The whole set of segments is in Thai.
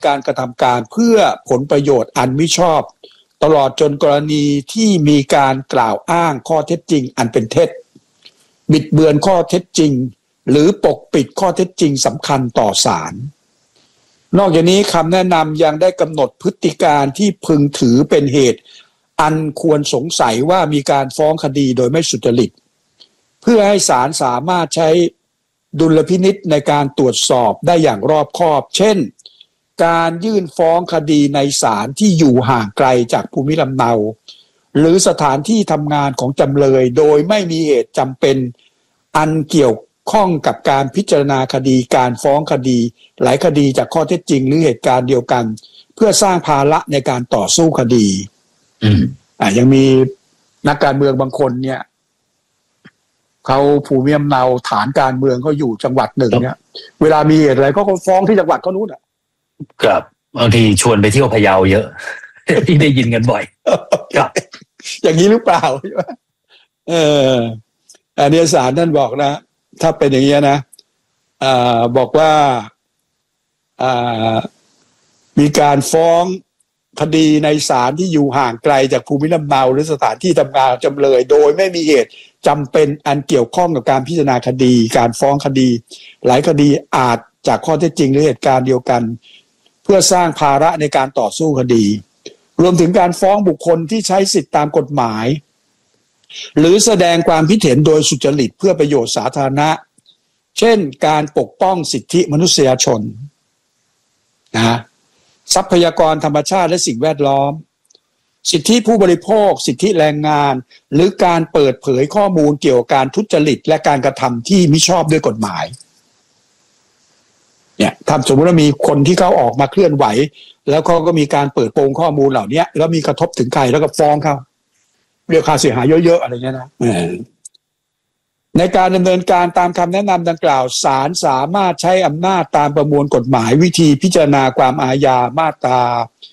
การกระทำการเพื่อผลประโยชน์อันมิชอบตลอดจนกรณีที่มีการกล่าวอ้างข้อเท็จจริงอันเป็นเท็จบิดเบือนข้อเท็จจริงหรือปกปิดข้อเท็จจริงสำคัญต่อศาลนอกจากนี้คำแนะนำยังได้กำหนดพฤติการที่พึงถือเป็นเหตุอันควรสงสัยว่ามีการฟ้องคดีโดยไม่สุจริตเพื่อให้ศาลสามารถใช้ดุลพินิจในการตรวจสอบได้อย่างรอบคอบเช่นการยื่นฟ้องคดีในศาลที่อยู่ห่างไกลจากภูมิลำเนาหรือสถานที่ทำงานของจำเลยโดยไม่มีเหตุจำเป็นอันเกี่ยวข้องกับการพิจารณาคดีการฟ้องคดีหลายคดีจากข้อเท็จจริงหรือเหตุการณ์เดียวกันเพื่อสร้างภาระในการต่อสู้คดียังมีนักการเมืองบางคนเนี่ยเขาภูมิลำเนาฐานการเมืองเขาอยู่จังหวัดหนึ่งเนี่ยเวลามีเหตุอะไรก็ฟ้องที่จังหวัดเขานู้นครับบางทีชวนไปเที่ยวพะเยาเยอะ ที่ได้ยินกันบ่อยครับอย่างนี้หรือเปล่าอันนี้ศาลท่านบอกนะถ้าเป็นอย่างนี้นะบอกว่ามีการฟ้องคดีในศาลที่อยู่ห่างไกลจากภูมิลำเนาหรือสถานที่ทำงานจำเลยโดยไม่มีเหตุจำเป็นอันเกี่ยวข้องกับการพิจารณาคดีการฟ้องคดีหลายคดีอาจจากข้อเท็จจริงหรือเหตุการณ์เดียวกันเพื่อสร้างภาระในการต่อสู้คดีรวมถึงการฟ้องบุคคลที่ใช้สิทธิตามกฎหมายหรือแสดงความคิดเห็นโดยสุจริตเพื่อประโยชน์สาธารณะเช่นการปกป้องสิทธิมนุษยชนทรัพยากรธรรมชาติและสิ่งแวดล้อมสิทธิผู้บริโภคสิทธิแรงงานหรือการเปิดเผยข้อมูลเกี่ยวกับการทุจริตและการกระทำที่มิชอบด้วยกฎหมายเนี่ยถ้าสมมติว่ามีคนที่เขาออกมาเคลื่อนไหวแล้วเขาก็มีการเปิดโปงข้อมูลเหล่านี้แล้วมีกระทบถึงใครแล้วก็ฟ้องเขาเรียกค่าเสียหายเยอะๆอะไรเงี้ยนะในการดำเนินการตามคำแนะนำดังกล่าวศาลสามารถใช้อำนาจตามประมวลกฎหมายวิธีพิจารณาความอาญามาตรา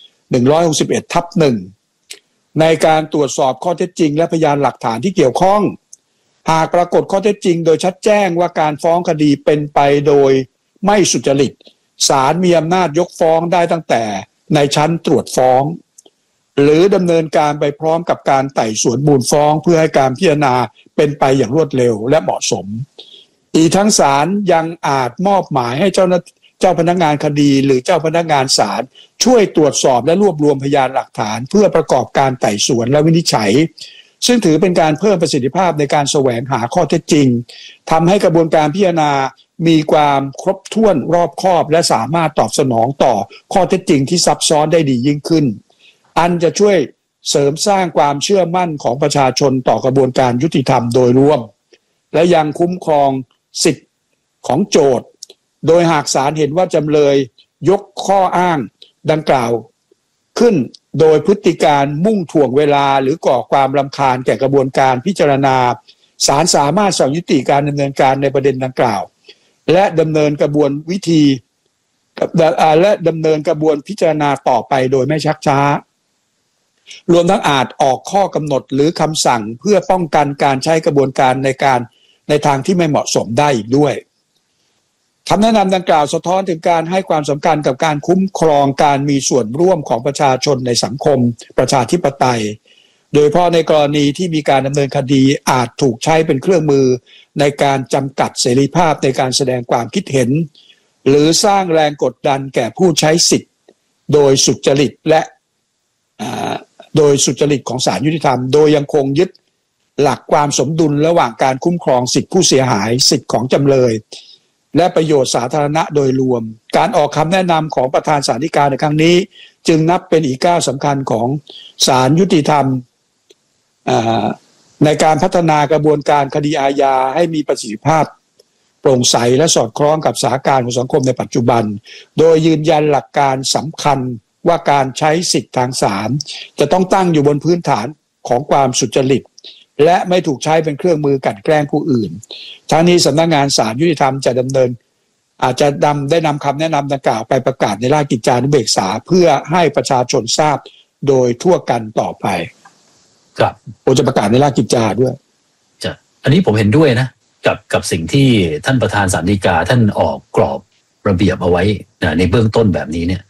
161/1ในการตรวจสอบข้อเท็จจริงและพยานหลักฐานที่เกี่ยวข้องหากปรากฏข้อเท็จจริงโดยชัดแจ้งว่าการฟ้องคดีเป็นไปโดยไม่สุจริตศาลมีอำนาจยกฟ้องได้ตั้งแต่ในชั้นตรวจฟ้องหรือดำเนินการไปพร้อมกับการไต่สวนมูลฟ้องเพื่อให้การพิจารณาเป็นไปอย่างรวดเร็วและเหมาะสมอีกทั้งศาลยังอาจมอบหมายให้เจ้าพนักงานคดีหรือเจ้าพนักงานศาลช่วยตรวจสอบและรวบรวมพยานหลักฐานเพื่อประกอบการไต่สวนและวินิจฉัยซึ่งถือเป็นการเพิ่มประสิทธิภาพในการแสวงหาข้อเท็จจริงทำให้กระบวนการพิจารณามีความครบถ้วนรอบคอบและสามารถตอบสนองต่อข้อเท็จจริงที่ซับซ้อนได้ดียิ่งขึ้นอันจะช่วยเสริมสร้างความเชื่อมั่นของประชาชนต่อกระบวนการยุติธรรมโดยรวมและยังคุ้มครองสิทธิของโจทก์โดยหากศาลเห็นว่าจำเลยยกข้ออ้างดังกล่าวขึ้นโดยพฤติการมุ่งถ่วงเวลาหรือก่อความรำคาญแก่กระบวนการพิจารณาศาลสามารถสั่งยุติการดำเนินการในประเด็นดังกล่าวและดำเนินกระบวนพิจารณาต่อไปโดยไม่ชักช้ารวมทั้งอาจออกข้อกำหนดหรือคำสั่งเพื่อป้องกันการใช้กระบวนการในทางที่ไม่เหมาะสมได้อีกด้วยคำแนะนำดังกล่าวสะท้อนถึงการให้ความสำคัญกับการคุ้มครองการมีส่วนร่วมของประชาชนในสังคมประชาธิปไตยโดยเฉพาะในกรณีที่มีการดำเนินคดีอาจถูกใช้เป็นเครื่องมือในการจำกัดเสรีภาพในการแสดงความคิดเห็นหรือสร้างแรงกดดันแก่ผู้ใช้สิทธิ์โดยสุจริตของศาลยุติธรรมโดยยังคงยึดหลักความสมดุลระหว่างการคุ้มครองสิทธิผู้เสียหายสิทธิของจำเลยและประโยชน์สาธารณะโดยรวมการออกคำแนะนำของประธานศาลฎีกาในครั้งนี้จึงนับเป็นอีกก้าวสำคัญของศาลยุติธรรมในการพัฒนากระบวนการคดีอาญาให้มีประสิทธิภาพโปร่งใสและสอดคล้องกับสถานการณ์ของสังคมในปัจจุบันโดยยืนยันหลักการสำคัญว่าการใช้สิทธิทางศาลจะต้องตั้งอยู่บนพื้นฐานของความสุจริตและไม่ถูกใช้เป็นเครื่องมือกลั่นแกล้งผู้อื่นทั้งนี้สำนักงานศาลยุติธรรมอาจจะได้นำคำแนะนำดังกล่าวไปประกาศในราชกิจจานุเบกษาเพื่อให้ประชาชนทราบโดยทั่วกันต่อไปครับผมจะประกาศในราชกิจจาด้วยอันนี้ผมเห็นด้วยนะกับสิ่งที่ท่านประธานศาลฎีกาท่านออกกรอบระเบียบเอาไว้ในเบื้องต้นแบบนี้เนี่ย